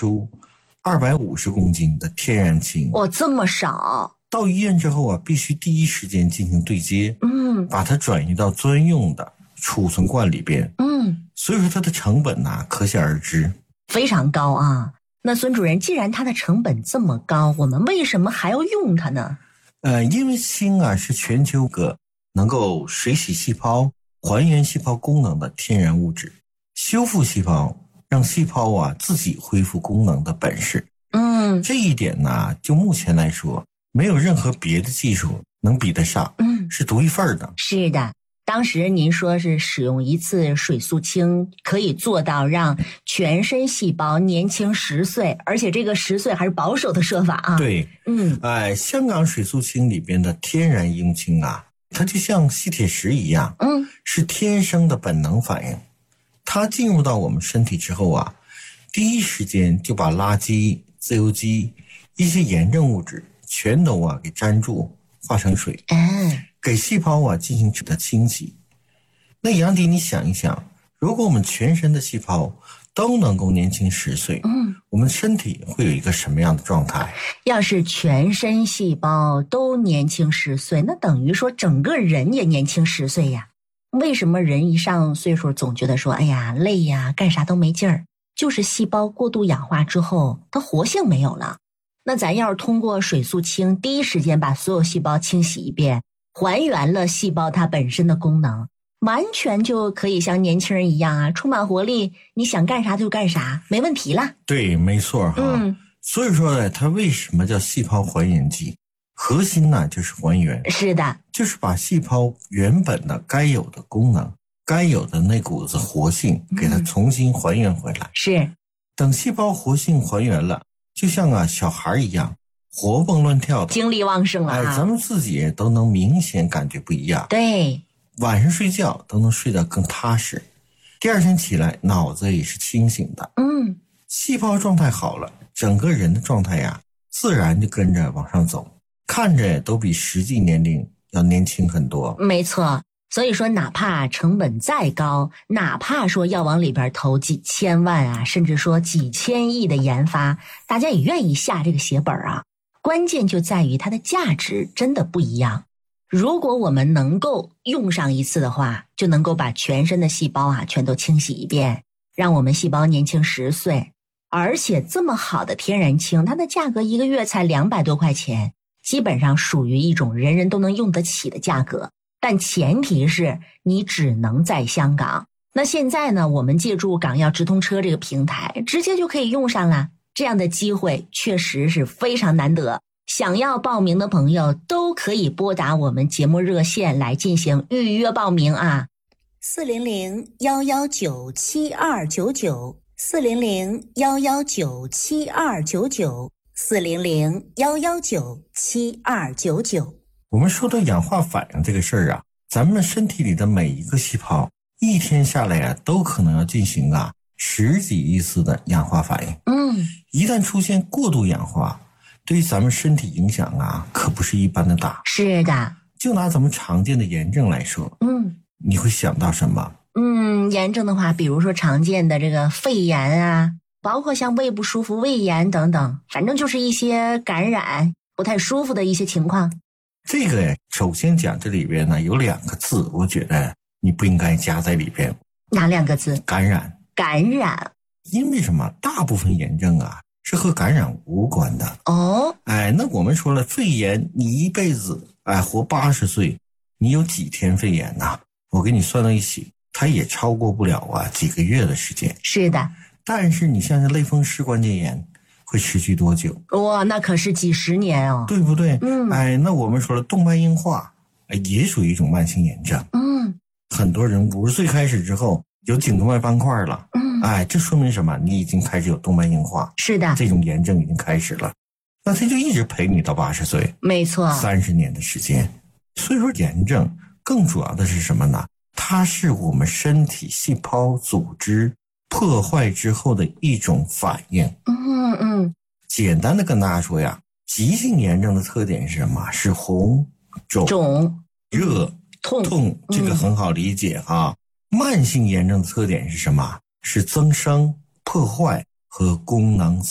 出250公斤的天然氢。 这么少？ 到医院之后啊，必须第一时间进行对接，把它转移到专用的储存罐里边。所以说它的成本呢，可想而知， 非常高啊。那孙主任，既然它的成本这么高，我们为什么还要用它呢？ 因为氢啊是全球个能够水洗细胞、还原细胞功能的天然物质，修复细胞，让细胞啊自己恢复功能的本事。这一点呢，就目前来说，没有任何别的技术能比得上，是独一份的。 是的。当时您说是使用一次水素氢可以做到让全身细胞年轻10岁，而且这个10岁还是保守的说法啊。 对，香港水素氢里边的天然硬氢啊，它就像吸铁石一样，是天生的本能反应。它进入到我们身体之后啊，第一时间就把垃圾、自由基、一些炎症物质全都给粘住，化成水。给细胞进行的清洗。那杨迪，你想一想，如果我们全身的细胞都能够年轻10岁，我们身体会有一个什么样的状态？ 要是全身细胞都年轻10岁，那等于说整个人也年轻10岁呀。为什么人一上岁数总觉得说，哎呀，累呀，干啥都没劲儿？就是细胞过度氧化之后，它活性没有了。那咱要是通过水素氢第一时间把所有细胞清洗一遍，还原了细胞它本身的功能，完全就可以像年轻人一样啊，充满活力，你想干啥就干啥，没问题了。 对，没错哈。所以说呢，它为什么叫细胞还原剂？核心呢就是还原。 是的， 就是把细胞原本的该有的功能，该有的那股子活性给它重新还原回来。 是， 等细胞活性还原了，就像小孩一样活蹦乱跳的， 精力旺盛了咱们自己都能明显感觉不一样。 对， 晚上睡觉都能睡得更踏实，第二天起来脑子也是清醒的。细胞状态好了，整个人的状态呀，自然就跟着往上走，看着都比实际年龄要年轻很多。 没错。所以说哪怕成本再高，哪怕说要往里边投几千万啊，甚至说几千亿的研发，大家也愿意下这个血本啊。关键就在于它的价值真的不一样。如果我们能够用上一次的话，就能够把全身的细胞啊全都清洗一遍，让我们细胞年轻10岁。而且这么好的天然氢，它的价格1个月才200多块钱，基本上属于一种人人都能用得起的价格。但前提是你只能在香港。那现在呢，我们借助港药直通车这个平台，直接就可以用上了。这样的机会确实是非常难得。想要报名的朋友都可以拨打我们节目热线来进行预约报名啊。 400-119-7299，400-119-7299，400-119-7299。我们说到氧化反应这个事儿啊，咱们身体里的每一个细胞一天下来啊，都可能要进行10几亿次的氧化反应。一旦出现过度氧化，对于咱们身体影响可不是一般的大。 是的， 就拿咱们常见的炎症来说，你会想到什么？ 炎症的话，比如说常见的这个肺炎啊，包括像胃不舒服、胃炎等等，反正就是一些感染不太舒服的一些情况。 这个首先讲，这里边呢有2个字，我觉得你不应该加在里边。 哪2个字？ 感染。 感染。 因为什么？大部分炎症是和感染无关的。那我们说了，肺炎你一辈子活80岁，你有几天肺炎我给你算到一起，它也超过不了几个月的时间。 是的。 但是你像类风湿关节炎会持续多久？ 哇，那可是几十年哦， 对不对？那我们说了，动脉硬化也属于一种慢性炎症。很多人50岁开始之后有颈动脉斑块了。这说明什么？你已经开始有动脉硬化。 是的， 这种炎症已经开始了，那它就一直陪你到80岁。 没错 ，30年的时间。所以说炎症更主要的是什么呢？它是我们身体细胞组织破坏之后的一种反应。简单的跟大家说呀，急性炎症的特点是什么？是红、肿、热、痛，这个很好理解慢性炎症的特点是什么？是增生、破坏和功能